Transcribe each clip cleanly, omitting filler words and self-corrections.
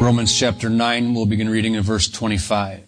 Romans chapter 9, we'll begin reading in verse 25.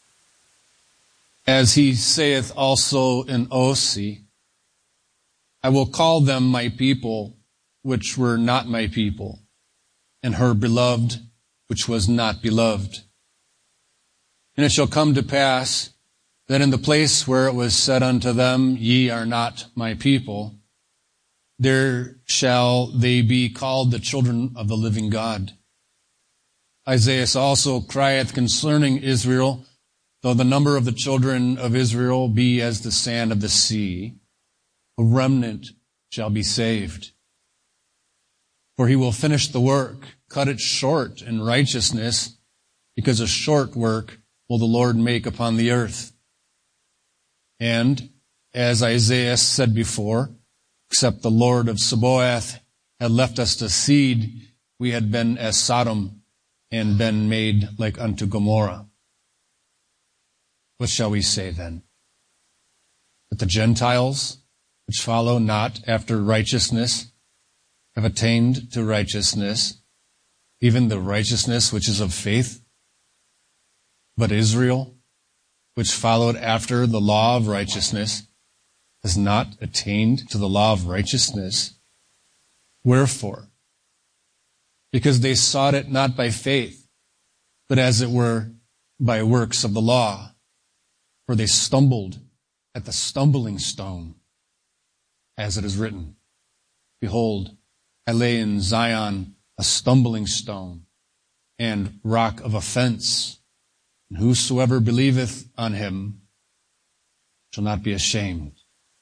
As he saith also in Osee, I will call them my people, which were not my people, and her beloved, which was not beloved. And it shall come to pass that in the place where it was said unto them, Ye are not my people, there shall they be called the children of the living God. Isaiah also crieth concerning Israel, though the number of the children of Israel be as the sand of the sea, a remnant shall be saved. For he will finish the work, cut it short in righteousness, because a short work will the Lord make upon the earth. And, as Isaiah said before, except the Lord of Sabaoth had left us to seed, we had been as Sodom, and been made like unto Gomorrah. What shall we say then? That the Gentiles, which follow not after righteousness, have attained to righteousness, even the righteousness which is of faith? But Israel, which followed after the law of righteousness, has not attained to the law of righteousness. Wherefore? Because they sought it not by faith, but as it were by works of the law. For they stumbled at the stumbling stone, as it is written, Behold, I lay in Zion a stumbling stone and rock of offense, and whosoever believeth on him shall not be ashamed.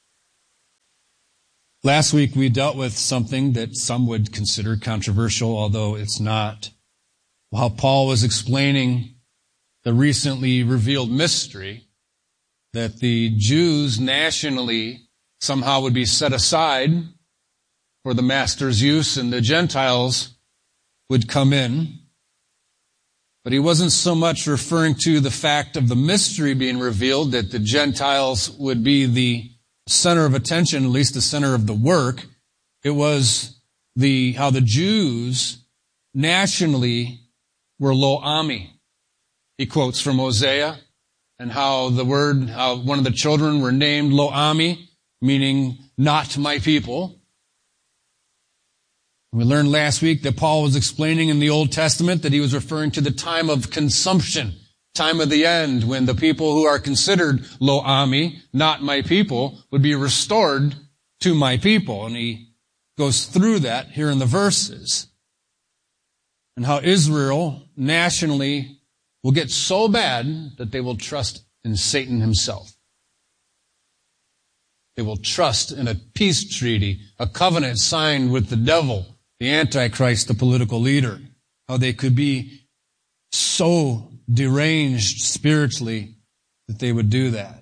Last week we dealt with something that some would consider controversial, although it's not. While Paul was explaining the recently revealed mystery that the Jews nationally somehow would be set aside for the master's use and the Gentiles would come in. But he wasn't so much referring to the fact of the mystery being revealed, that the Gentiles would be the center of attention, at least the center of the work. It was how the Jews nationally were lo ami. He quotes from Hosea, and how one of the children were named lo ami, meaning not my people. We learned last week that Paul was explaining in the Old Testament that he was referring to the time of consumption, time of the end, when the people who are considered lo ami, not my people, would be restored to my people. And he goes through that here in the verses. And how Israel nationally will get so bad that they will trust in Satan himself. They will trust in a peace treaty, a covenant signed with the devil, the Antichrist, the political leader. How they could be so deranged spiritually that they would do that.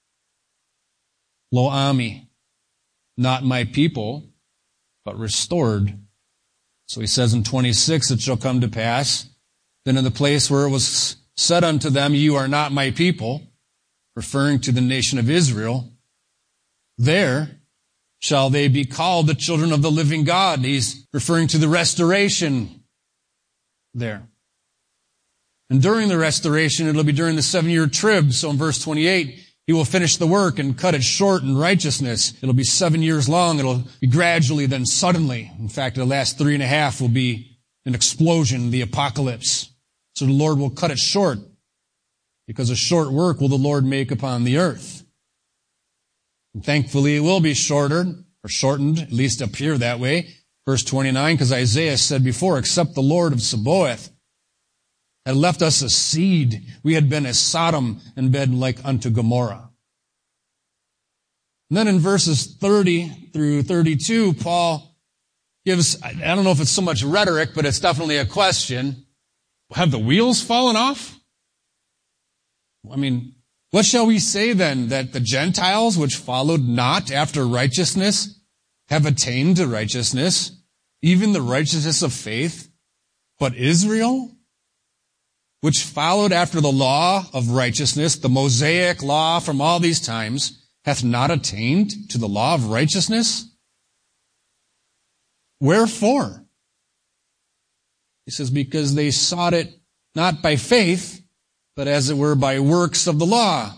Lo ami, not my people, but restored. So he says in 26, it shall come to pass, then in the place where it was said unto them, You are not my people, referring to the nation of Israel, there shall they be called the children of the living God. He's referring to the restoration there. And during the restoration, it'll be during the 7-year trib. So in verse 28, he will finish the work and cut it short in righteousness. It'll be 7 years long. It'll be gradually, then suddenly. In fact, the last 3.5 will be an explosion, the apocalypse. So the Lord will cut it short, because a short work will the Lord make upon the earth. And thankfully, it will be shortened, at least up here that way. Verse 29, because Isaiah said before, Except the Lord of Sabaoth had left us a seed, we had been as Sodom and been like unto Gomorrah. And then in verses 30 through 32, Paul gives, I don't know if it's so much rhetoric, but it's definitely a question. Have the wheels fallen off? I mean, what shall we say then? That the Gentiles, which followed not after righteousness, have attained to righteousness, even the righteousness of faith? But Israel, which followed after the law of righteousness, the Mosaic law from all these times, hath not attained to the law of righteousness? Wherefore? He says, because they sought it not by faith, but as it were by works of the law.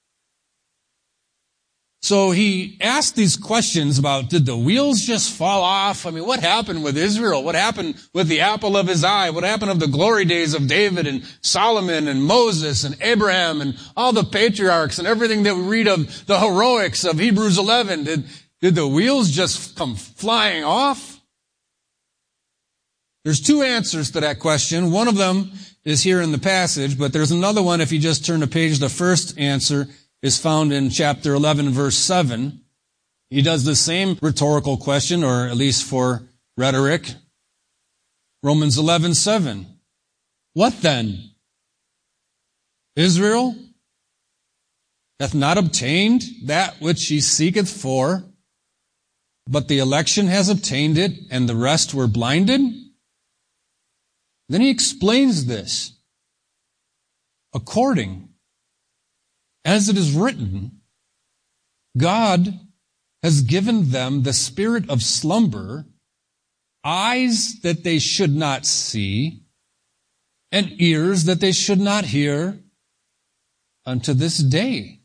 So he asked these questions about, did the wheels just fall off? I mean, what happened with Israel? What happened with the apple of his eye? What happened of the glory days of David and Solomon and Moses and Abraham and all the patriarchs and everything that we read of the heroics of Hebrews 11? Did the wheels just come flying off? There's two answers to that question. One of them is here in the passage, but there's another one if you just turn the page. The first answer is found in chapter 11, verse 7. He does the same rhetorical question, or at least for rhetoric. Romans 11:7. What then? Israel hath not obtained that which he seeketh for, but the election has obtained it, and the rest were blinded? Then he explains this. According as it is written, God has given them the spirit of slumber, eyes that they should not see, and ears that they should not hear, unto this day.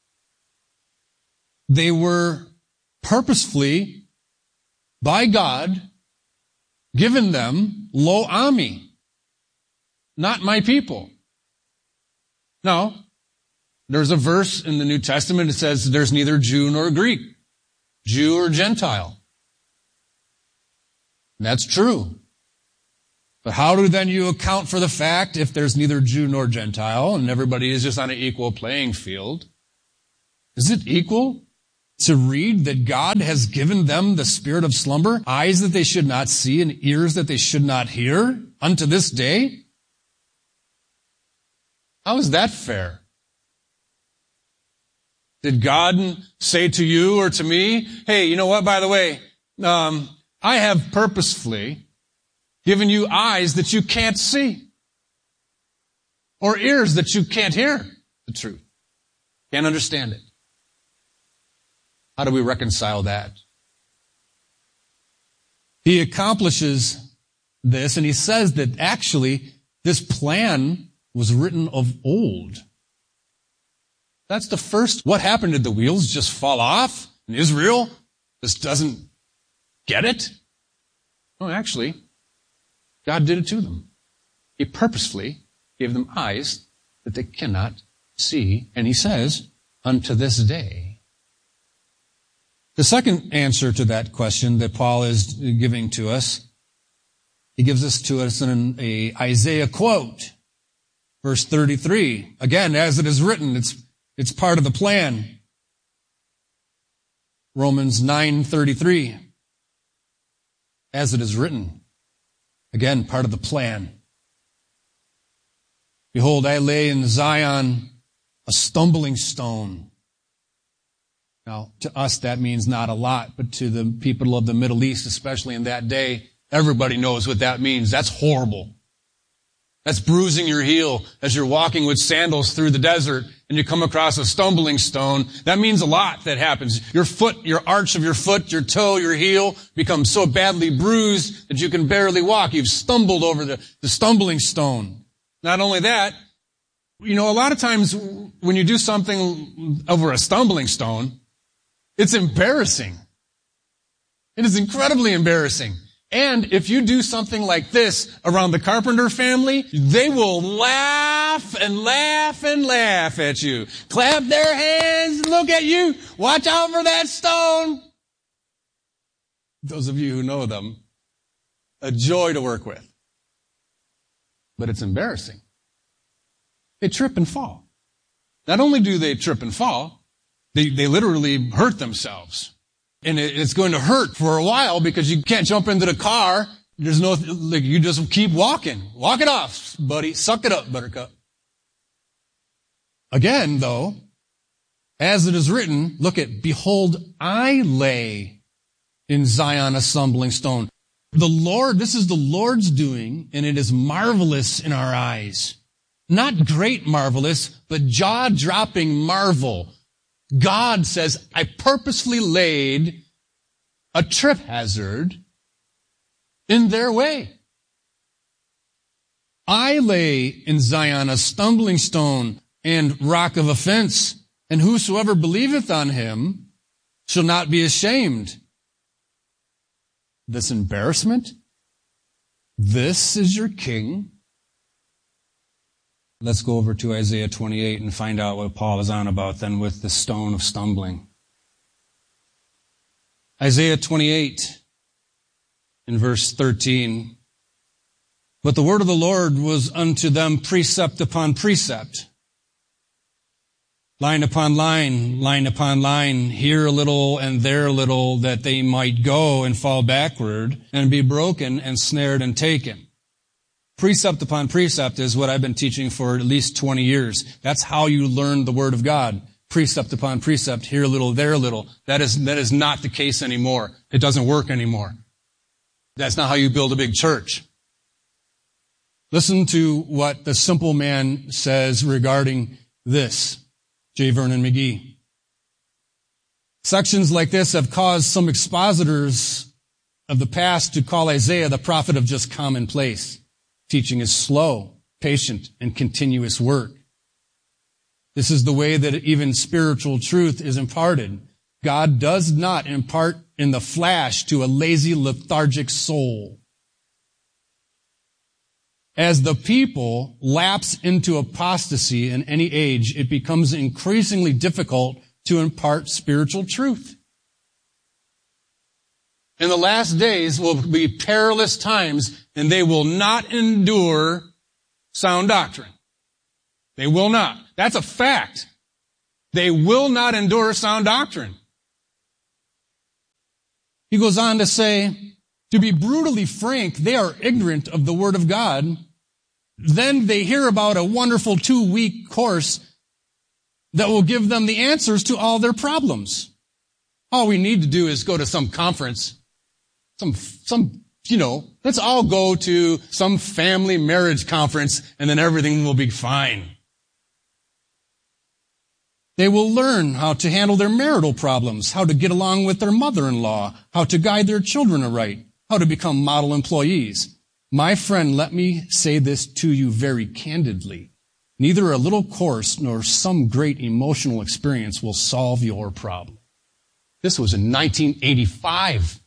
They were purposefully, by God, given them lo ami, not my people. Now, there's a verse in the New Testament that says there's neither Jew nor Greek, Jew or Gentile. And that's true. But how do then you account for the fact if there's neither Jew nor Gentile and everybody is just on an equal playing field? Is it equal to read that God has given them the spirit of slumber, eyes that they should not see and ears that they should not hear unto this day? How is that fair? Did God say to you or to me, hey, you know what, by the way, I have purposefully given you eyes that you can't see, or ears that you can't hear the truth, can't understand it. How do we reconcile that? He accomplishes this, and he says that actually this plan was written of old. That's the first. What happened? Did the wheels just fall off? And Israel just doesn't get it? No, actually, God did it to them. He purposefully gave them eyes that they cannot see. And he says, unto this day. The second answer to that question that Paul is giving to us, he gives us to us in a Isaiah quote. Verse 33. Again, as it is written, it's part of the plan. Romans 9:33. As it is written. Again, part of the plan. Behold, I lay in Zion a stumbling stone. Now, to us that means not a lot, but to the people of the Middle East, especially in that day, everybody knows what that means. That's horrible. That's bruising your heel as you're walking with sandals through the desert and you come across a stumbling stone. That means a lot that happens. Your foot, your arch of your foot, your toe, your heel becomes so badly bruised that you can barely walk. You've stumbled over the stumbling stone. Not only that, a lot of times when you do something over a stumbling stone, it's embarrassing. It is incredibly embarrassing. And if you do something like this around the Carpenter family, they will laugh and laugh and laugh at you. Clap their hands, look at you, watch out for that stone. Those of you who know them, a joy to work with. But it's embarrassing. They trip and fall. Not only do they trip and fall, they literally hurt themselves. And it's going to hurt for a while because you can't jump into the car. There's no, you just keep walking. Walk it off, buddy. Suck it up, buttercup. Again, though, as it is written, look at, behold, I lay in Zion a stumbling stone. The Lord, this is the Lord's doing, and it is marvelous in our eyes. Not great marvelous, but jaw-dropping marvel. God says, I purposefully laid a trip hazard in their way. I lay in Zion a stumbling stone and rock of offense, and whosoever believeth on him shall not be ashamed. This embarrassment? This is your king? Let's go over to Isaiah 28 and find out what Paul is on about then with the stone of stumbling. Isaiah 28 in verse 13. But the word of the Lord was unto them precept upon precept, line upon line, here a little and there a little, that they might go and fall backward and be broken and snared and taken. Precept upon precept is what I've been teaching for at least 20 years. That's how you learn the Word of God. Precept upon precept, here a little, there a little. That is not the case anymore. It doesn't work anymore. That's not how you build a big church. Listen to what the simple man says regarding this. J. Vernon McGee. Sections like this have caused some expositors of the past to call Isaiah the prophet of just commonplace. Teaching is slow, patient, and continuous work. This is the way that even spiritual truth is imparted. God does not impart in the flash to a lazy, lethargic soul. As the people lapse into apostasy in any age, it becomes increasingly difficult to impart spiritual truth. In the last days will be perilous times, and they will not endure sound doctrine. They will not. That's a fact. They will not endure sound doctrine. He goes on to say, to be brutally frank, they are ignorant of the Word of God. Then they hear about a wonderful 2-week course that will give them the answers to all their problems. All we need to do is go to some conference, let's all go to some family marriage conference, and then everything will be fine. They will learn how to handle their marital problems, how to get along with their mother-in-law, how to guide their children aright, how to become model employees. My friend, let me say this to you very candidly. Neither a little course nor some great emotional experience will solve your problem. This was in 1985.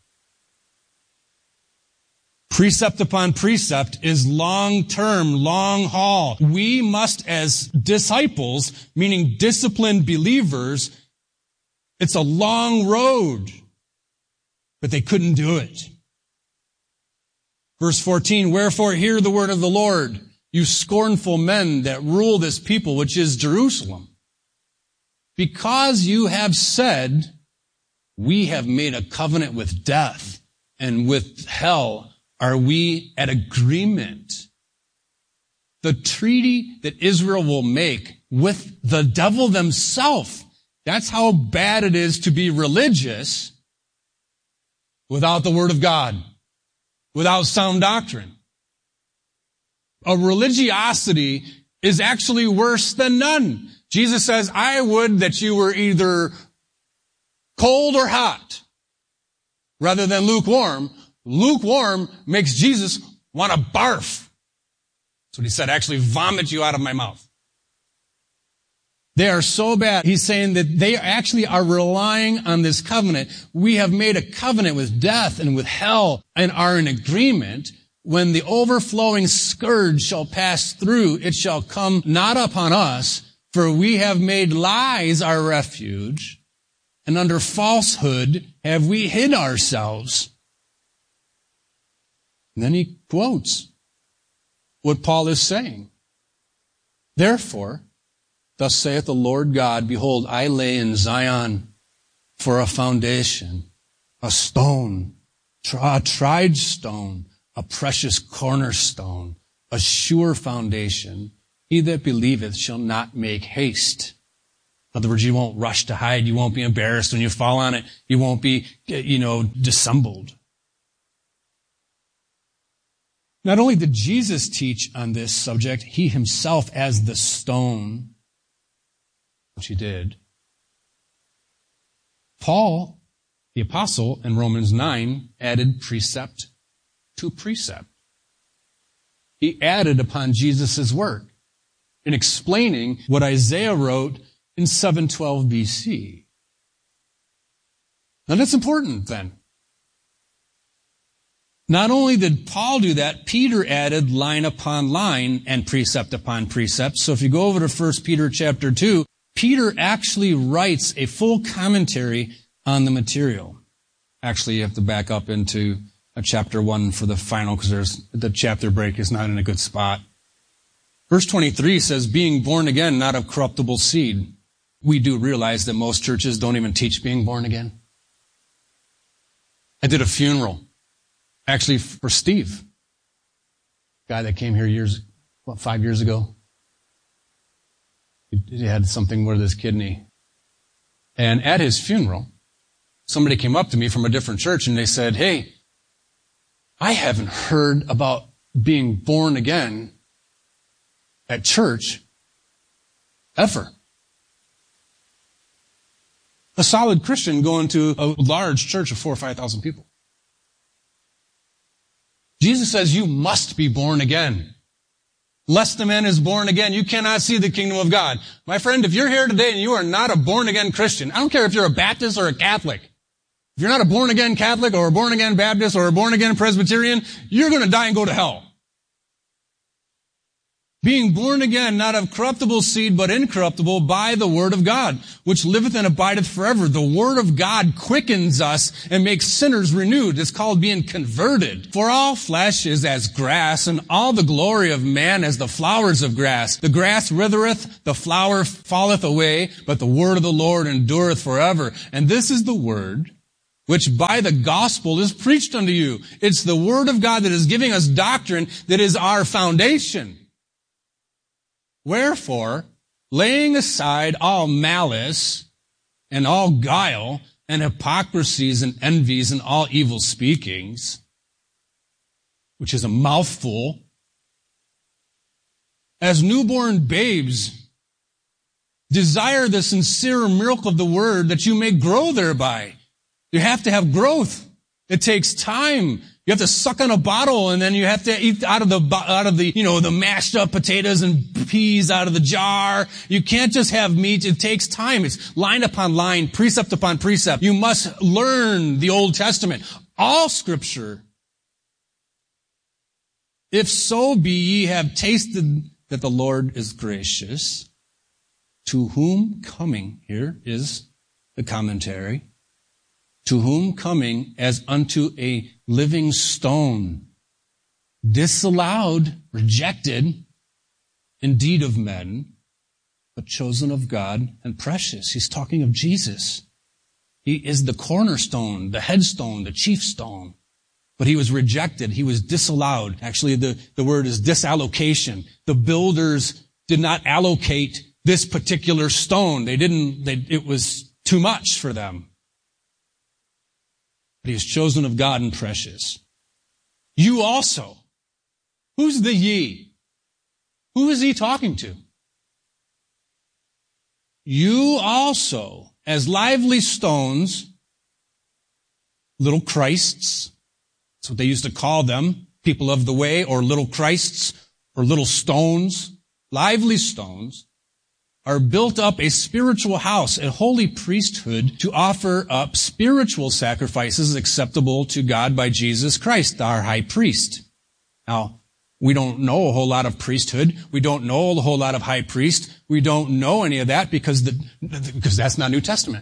Precept upon precept is long-term, long haul. We must, as disciples, meaning disciplined believers, it's a long road. But they couldn't do it. Verse 14, wherefore hear the word of the Lord, you scornful men that rule this people, which is Jerusalem. Because you have said, we have made a covenant with death, and with hell are we at agreement. The treaty that Israel will make with the devil themselves, that's how bad it is to be religious without the Word of God, without sound doctrine. A religiosity is actually worse than none. Jesus says, I would that you were either cold or hot, rather than lukewarm. Lukewarm makes Jesus want to barf. That's what he said, actually vomit you out of my mouth. They are so bad. He's saying that they actually are relying on this covenant. We have made a covenant with death and with hell and are in agreement. When the overflowing scourge shall pass through, it shall come not upon us, for we have made lies our refuge, and under falsehood have we hid ourselves. And then he quotes what Paul is saying. Therefore, thus saith the Lord God, behold, I lay in Zion for a foundation, a stone, a tried stone, a precious cornerstone, a sure foundation. He that believeth shall not make haste. In other words, you won't rush to hide. You won't be embarrassed when you fall on it. You won't be, dissembled. Not only did Jesus teach on this subject, he himself as the stone, which he did. Paul, the apostle, in Romans 9, added precept to precept. He added upon Jesus' work in explaining what Isaiah wrote in 712 BC. Now that's important then. Not only did Paul do that, Peter added line upon line and precept upon precept. So if you go over to 1 Peter chapter 2, Peter actually writes a full commentary on the material. Actually, you have to back up into chapter 1 for the final, because the chapter break is not in a good spot. Verse 23 says, being born again, not of corruptible seed. We do realize that most churches don't even teach being born again. I did a funeral, actually for Steve, guy that came here 5 years ago. He had something with his kidney. And at his funeral, somebody came up to me from a different church and they said, hey, I haven't heard about being born again at church ever. A solid Christian going to a large church of 4,000 or 5,000 people. Jesus says you must be born again. Lest a man is born again, you cannot see the kingdom of God. My friend, if you're here today and you are not a born-again Christian, I don't care if you're a Baptist or a Catholic. If you're not a born-again Catholic or a born-again Baptist or a born-again Presbyterian, you're going to die and go to hell. Being born again, not of corruptible seed, but incorruptible, by the word of God, which liveth and abideth forever. The word of God quickens us and makes sinners renewed. It's called being converted. For all flesh is as grass, and all the glory of man as the flowers of grass. The grass withereth, the flower falleth away, but the word of the Lord endureth forever. And this is the word which by the gospel is preached unto you. It's the word of God that is giving us doctrine that is our foundation. Wherefore, laying aside all malice and all guile and hypocrisies and envies and all evil speakings, which is a mouthful, as newborn babes, desire the sincere milk of the word that you may grow thereby. You have to have growth. It takes time. You have to suck on a bottle, and then you have to eat out of the the mashed up potatoes and peas out of the jar. You can't just have meat. It takes time. It's line upon line, precept upon precept. You must learn the Old Testament. All Scripture. If so be ye have tasted that the Lord is gracious, to whom coming, here is the commentary, to whom coming as unto a living stone, disallowed, rejected, indeed of men, but chosen of God and precious. He's talking of Jesus. He is the cornerstone, the headstone, the chief stone. But he was rejected. He was disallowed. Actually, the word is disallocation. The builders did not allocate this particular stone. It was too much for them. But he is chosen of God and precious. You also. Who's the ye? Who is he talking to? You also, as lively stones, little Christs, that's what they used to call them, people of the way, or little Christs, or little stones, lively stones, are built up a spiritual house, a holy priesthood, to offer up spiritual sacrifices acceptable to God by Jesus Christ, our high priest. Now, we don't know a whole lot of priesthood. We don't know a whole lot of high priest. We don't know any of that because that's not New Testament.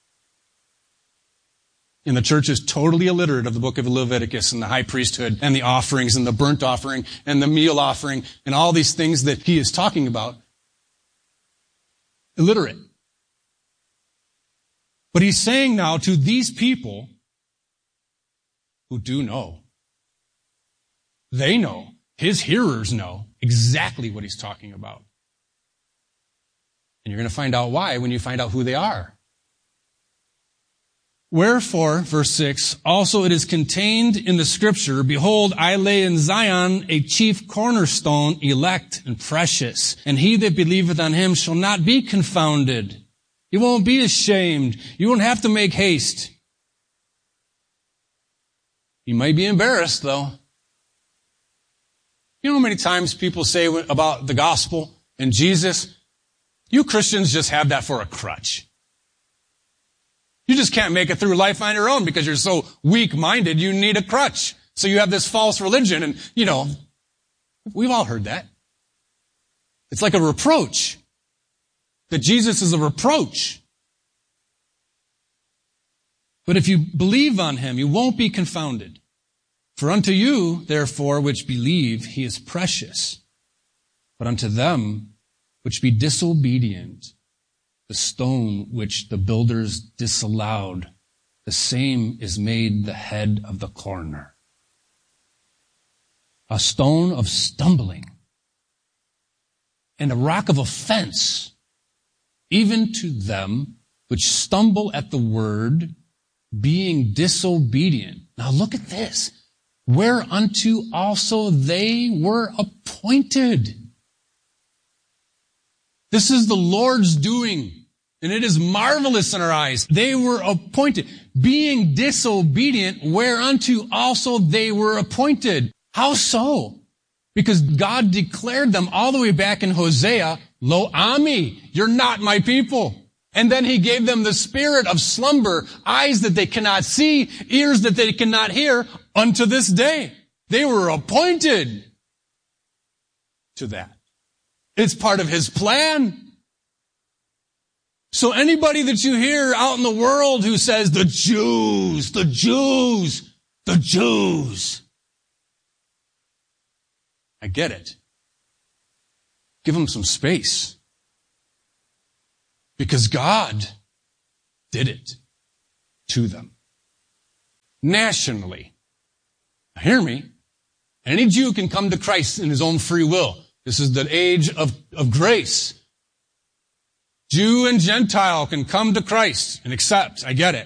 And the church is totally illiterate of the book of Leviticus and the high priesthood and the offerings and the burnt offering and the meal offering and all these things that he is talking about. Illiterate. But he's saying now to these people who do know, they know, his hearers know exactly what he's talking about. And you're going to find out why when you find out who they are. Wherefore, verse 6, also it is contained in the scripture, behold, I lay in Zion a chief cornerstone, elect and precious, and he that believeth on him shall not be confounded. He won't be ashamed. You won't have to make haste. You might be embarrassed, though. You know how many times people say about the gospel and Jesus, you Christians just have that for a crutch. You just can't make it through life on your own because you're so weak-minded, you need a crutch. So you have this false religion and, we've all heard that. It's like a reproach. That Jesus is a reproach. But if you believe on him, you won't be confounded. For unto you, therefore, which believe, he is precious. But unto them which be disobedient, the stone which the builders disallowed, the same is made the head of the corner. A stone of stumbling and a rock of offense, even to them which stumble at the word, being disobedient. Now look at this. Whereunto also they were appointed. This is the Lord's doing, and it is marvelous in our eyes. They were appointed, being disobedient, whereunto also they were appointed. How so? Because God declared them all the way back in Hosea, Lo Ami, you're not my people. And then he gave them the spirit of slumber, eyes that they cannot see, ears that they cannot hear, unto this day. They were appointed to that. It's part of his plan. So anybody that you hear out in the world who says, the Jews, the Jews, the Jews. I get it. Give them some space. Because God did it to them. Nationally. Now hear me. Any Jew can come to Christ in his own free will. This is the age of grace. Jew and Gentile can come to Christ and accept. I get it.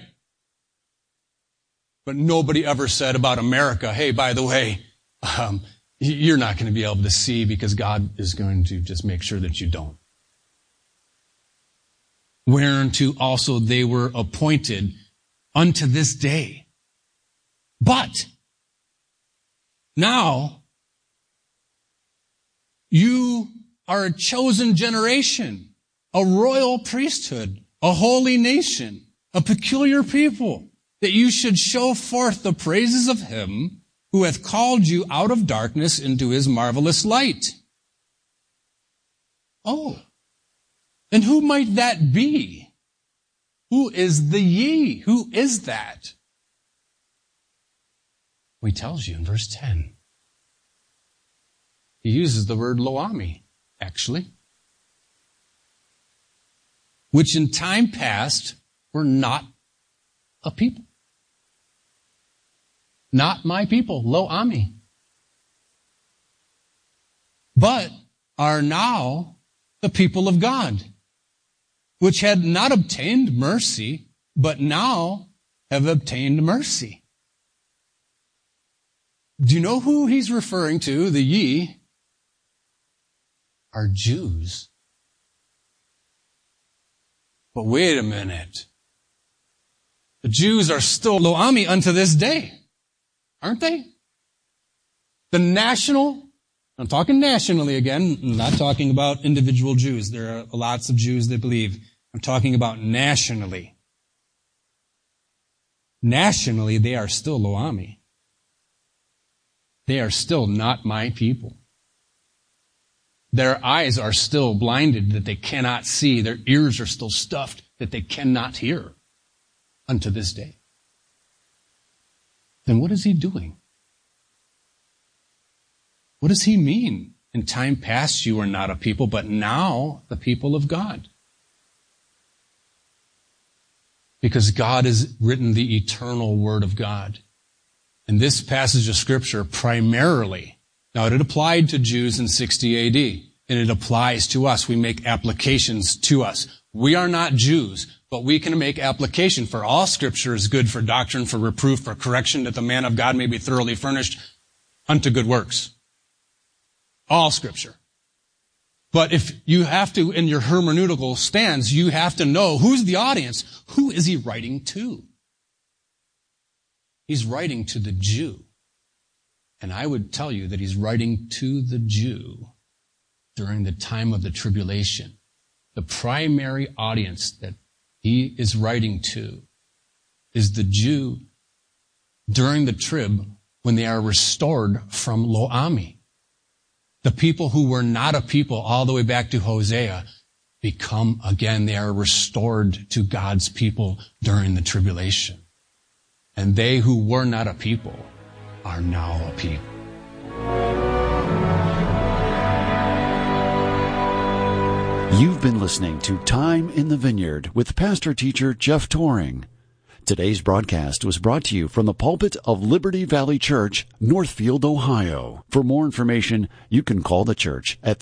But nobody ever said about America, hey, by the way, you're not going to be able to see because God is going to just make sure that you don't. Whereunto also they were appointed unto this day. But now you are a chosen generation, a royal priesthood, a holy nation, a peculiar people, that you should show forth the praises of him who hath called you out of darkness into his marvelous light. Oh, and who might that be? Who is the ye? Who is that? He tells you in verse 10. He uses the word Lo Ami, actually. Which in time past were not a people. Not my people, Lo Ami. But are now the people of God, which had not obtained mercy, but now have obtained mercy. Do you know who he's referring to? The ye are Jews. But wait a minute. The Jews are still Lo Ami unto this day. Aren't they? The national, I'm talking nationally again, I'm not talking about individual Jews. There are lots of Jews that believe. I'm talking about nationally. Nationally, they are still Lo Ami. They are still not my people. Their eyes are still blinded that they cannot see. Their ears are still stuffed that they cannot hear unto this day. Then what is he doing? What does he mean? In time past you were not a people, but now the people of God. Because God has written the eternal Word of God. And this passage of Scripture primarily, now it applied to Jews in 60 AD, and it applies to us. We make applications to us. We are not Jews, but we can make application, for all Scripture is good for doctrine, for reproof, for correction, that the man of God may be thoroughly furnished unto good works. All Scripture. But if you have to, in your hermeneutical stance, you have to know who's the audience. Who is he writing to? He's writing to the Jew. And I would tell you that he's writing to the Jew during the time of the tribulation. The primary audience that he is writing to is the Jew during the trib when they are restored from Lo Ami. The people who were not a people all the way back to Hosea become again, they are restored to God's people during the tribulation. And they who were not a people are now a people. You've been listening to Time in the Vineyard with pastor teacher Jeff Toring. Today's broadcast was brought to you from the pulpit of Liberty Valley Church, Northfield, Ohio. For more information, you can call the church at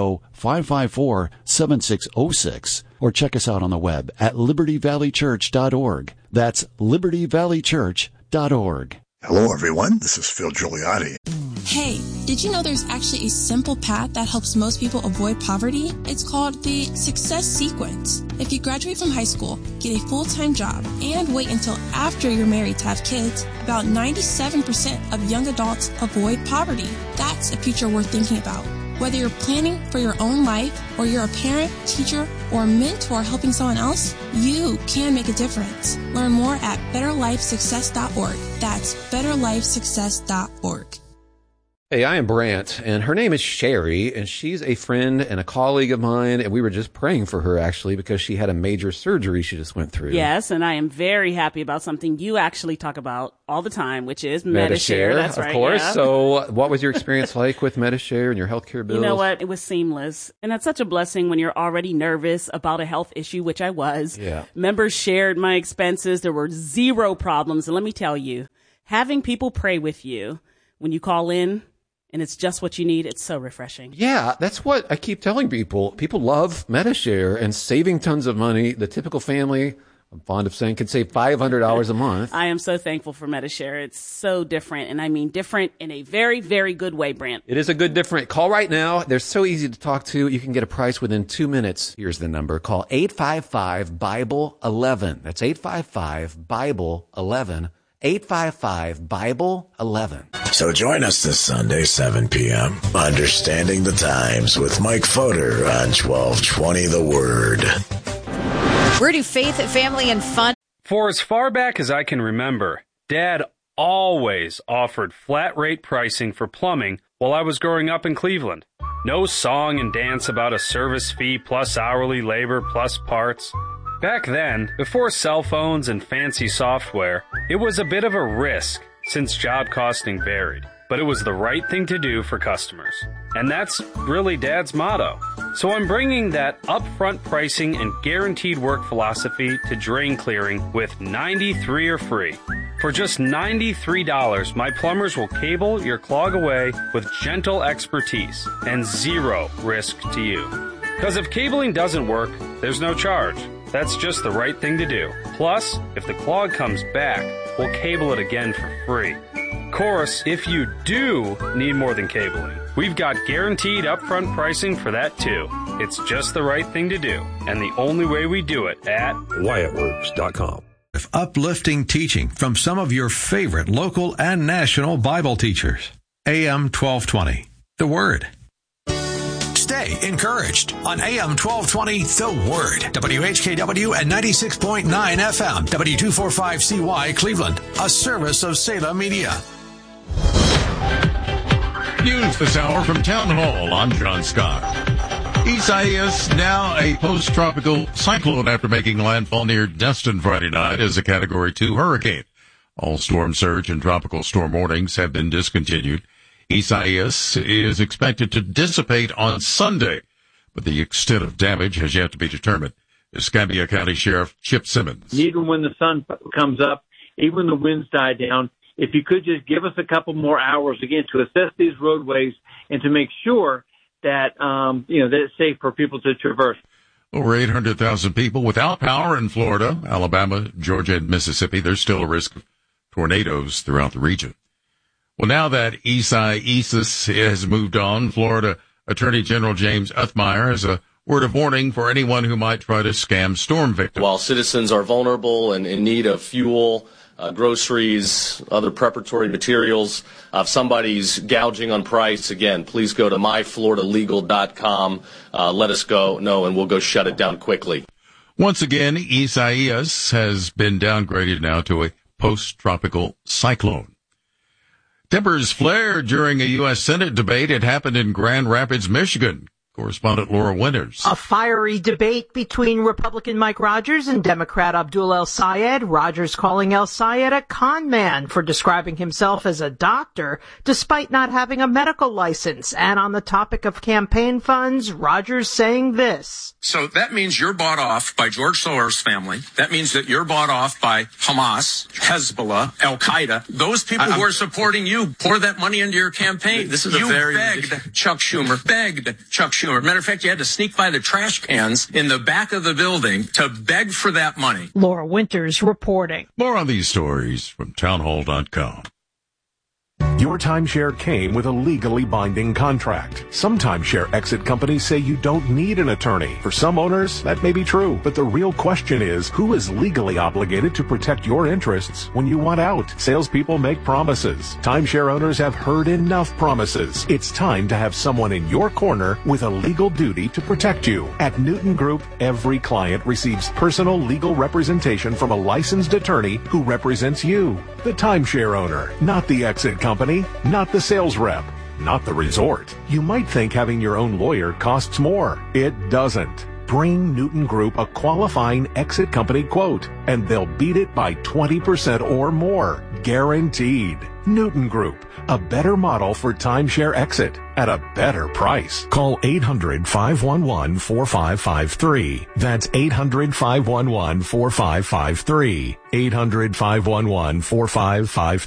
330-554-7606 or check us out on the web at libertyvalleychurch.org. That's libertyvalleychurch.org. Hello, everyone. This is Phil Gigliotti. Hey, did you know there's actually a simple path that helps most people avoid poverty? It's called the Success Sequence. If you graduate from high school, get a full-time job, and wait until after you're married to have kids, about 97% of young adults avoid poverty. That's a future worth thinking about. Whether you're planning for your own life, or you're a parent, teacher, or mentor helping someone else, you can make a difference. Learn more at betterlifesuccess.org. That's betterlifesuccess.org. Hey, I am Brant, and her name is Sherry, and she's a friend and a colleague of mine, and we were just praying for her, actually, because she had a major surgery she just went through. Yes, and I am very happy about something you actually talk about all the time, which is Medi-Share. That's right, of course. Yeah. So what was your experience like with Medi-Share and your healthcare bills? You know what? It was seamless, and that's such a blessing when you're already nervous about a health issue, which I was. Yeah. Members shared my expenses. There were zero problems, and let me tell you, having people pray with you when you call in, and it's just what you need. It's so refreshing. Yeah, that's what I keep telling people. People love Medi-Share and saving tons of money. The typical family, I'm fond of saying, can save $500 a month. I am so thankful for Medi-Share. It's so different, and I mean different in a very, very good way, Brant. It is a good different. Call right now. They're so easy to talk to. You can get a price within 2 minutes. Here's the number. Call 855-BIBLE-11. That's 855-BIBLE-11. 855-BIBLE-11. So join us this Sunday, 7 p.m., Understanding the Times with Mike Fodor on 1220 The Word. Where do faith, family, and fun... For as far back as I can remember, Dad always offered flat-rate pricing for plumbing while I was growing up in Cleveland. No song and dance about a service fee plus hourly labor plus parts. Back then, before cell phones and fancy software, it was a bit of a risk since job costing varied, but it was the right thing to do for customers. And that's really Dad's motto. So I'm bringing that upfront pricing and guaranteed work philosophy to drain clearing with 93 or free. For just $93, my plumbers will cable your clog away with gentle expertise and zero risk to you. Because if cabling doesn't work, there's no charge. That's just the right thing to do. Plus, if the clog comes back, we'll cable it again for free. Of course, if you do need more than cabling, we've got guaranteed upfront pricing for that too. It's just the right thing to do, and the only way we do it at WyattWorks.com. Uplifting teaching from some of your favorite local and national Bible teachers. AM 1220, The Word. Stay encouraged on AM 1220, The Word. WHKW and 96.9 FM. W245CY Cleveland. A service of Selah Media. News this hour from Town Hall. I'm John Scott. Isaias, now a post-tropical cyclone after making landfall near Destin Friday night as a Category 2 hurricane. All storm surge and tropical storm warnings have been discontinued. Isaias is expected to dissipate on Sunday, but the extent of damage has yet to be determined. Escambia County Sheriff Chip Simmons. Even when the sun comes up, even when the winds die down, if you could just give us a couple more hours again to assess these roadways and to make sure that that it's safe for people to traverse. Over 800,000 people without power in Florida, Alabama, Georgia, and Mississippi. There's still a risk of tornadoes throughout the region. Well, now that Isaias has moved on, Florida Attorney General James Othmeyer has a word of warning for anyone who might try to scam storm victims. While citizens are vulnerable and in need of fuel, groceries, other preparatory materials. If somebody's gouging on price, again, please go to myfloridalegal.com. Let us know, and we'll go shut it down quickly. Once again, Isaias has been downgraded now to a post-tropical cyclone. Tempers flared during a U.S. Senate debate. It happened in Grand Rapids, Michigan. Correspondent Laura Winters. A fiery debate between Republican Mike Rogers and Democrat Abdul El-Sayed. Rogers calling El-Sayed a con man for describing himself as a doctor despite not having a medical license. And on the topic of campaign funds, Rogers saying this. So that means you're bought off by George Soros' family. That means that you're bought off by Hamas, Hezbollah, Al-Qaeda. Those people who are supporting you pour that money into your campaign. This is begged Chuck Schumer. Matter of fact, you had to sneak by the trash cans in the back of the building to beg for that money. Laura Winters reporting. More on these stories from townhall.com. Your timeshare came with a legally binding contract. Some timeshare exit companies say you don't need an attorney. For some owners, that may be true. But the real question is, who is legally obligated to protect your interests when you want out? Salespeople make promises. Timeshare owners have heard enough promises. It's time to have someone in your corner with a legal duty to protect you. At Newton Group, every client receives personal legal representation from a licensed attorney who represents you, the timeshare owner, not the exit company, not the sales rep, not the resort. You might think having your own lawyer costs more. It doesn't. Bring Newton Group a qualifying exit company quote, and they'll beat it by 20% or more. Guaranteed. Newton Group, a better model for timeshare exit at a better price. Call 800-511-4553. That's 800-511-4553. 800-511-4553.